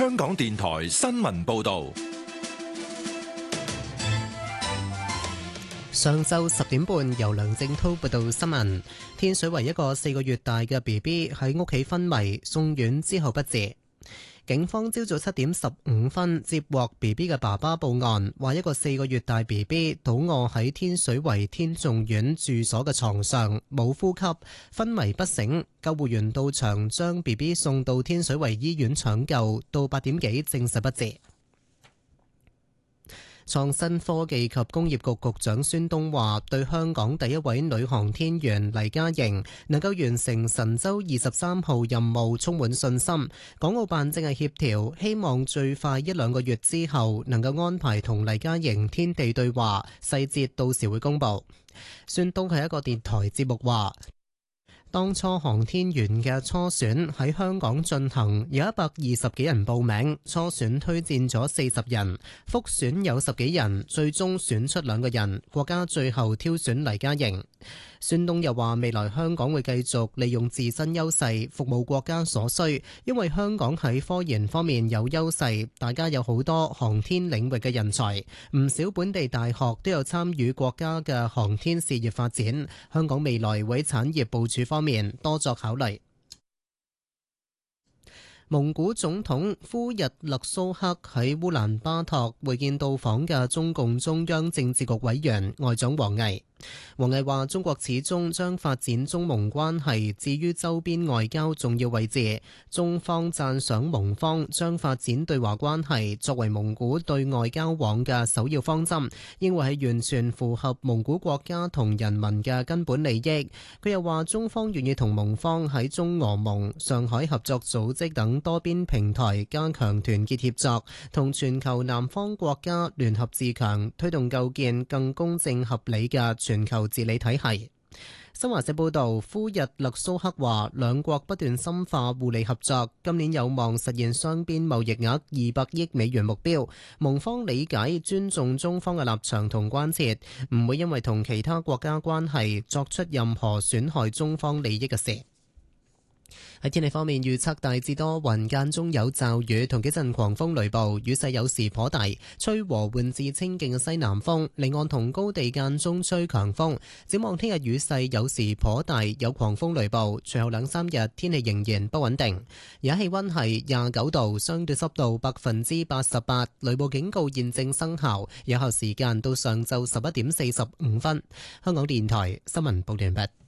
香港電台新聞報道。 上晝10點半，由梁正滔報道新聞。天水圍一個4個月大嘅 BB 喺屋企昏迷，送院之後不治。警方朝早7點15分接獲 BB 嘅爸爸報案，話一個4個月大 BB 倒卧喺天水圍天頌苑住所嘅床上，冇呼吸，昏迷不醒。救護員到場將 BB 送到天水圍醫院搶救，到8點幾證實不治。創新科技及工業局局長孫東話，對香港第一位女航天員黎嘉瑩能夠完成神舟23號任務充滿信心。港澳辦正係協調，希望最快1-2個月之後能夠安排同黎嘉瑩天地對話，細節到時會公佈。孫東喺一個電台節目話，當初航天員嘅初選喺香港進行，有120幾人報名，初選推薦咗40人，複選有10幾人，最終選出2個人，國家最後挑選黎嘉瑩。孫東又話，未來香港會繼續利用自身優勢服務國家所需，因為香港喺科研方面有優勢，大家有好多航天領域嘅人才，唔少本地大學都有參與國家嘅航天事業發展，香港未來會喺產業部署方面多作考慮。蒙古總統呼日勒蘇克喺烏蘭巴托會見到訪嘅中共中央政治局委員外長王毅。王毅話，中國始終將發展中蒙關係置於周邊外交重要位置。中方讚賞蒙方將發展對華關係作為蒙古對外交往嘅首要方針，認為係完全符合蒙古國家同人民嘅根本利益。佢又話，中方願意同蒙方喺中俄蒙、上海合作組織等多邊平台加強團結協作，同全球南方國家聯合自強，推動構建更公正合理嘅全球治理體系。新華社報道，呼日勒蘇克話，兩國不斷深化互利合作，今年有望實現雙邊貿易額200億美元目標。蒙方理解尊重中方嘅立場同關切，唔會因為同其他國家關係作出任何損害中方利益嘅事。喺天氣方面，預測大致多雲，間中有驟雨同幾陣狂風雷暴，雨勢有時頗大，吹和緩至清勁嘅西南風，離岸同高地間中吹強風。展望聽日雨勢有時頗大，有狂風雷暴，隨後2-3日天氣仍然不穩定。而家氣溫係29度，相對濕度88%，雷暴警告現正生效，有效時間到上晝11點45分。香港電台新聞報道完畢。